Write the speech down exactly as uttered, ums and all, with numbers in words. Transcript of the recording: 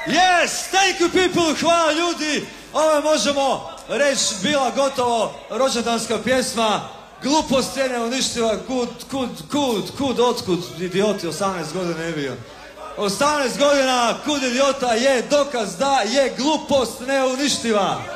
Yes, thank you people, hvala ljudi. Ovo je, možemo reći, bila gotovo rođendanska pjesma. Glupost je neuništiva, kud, kud, kud, kud, otkud, idioti, osamnaest godina je bio. osamnaest godina, kud idiota je dokaz da je glupost neuništiva.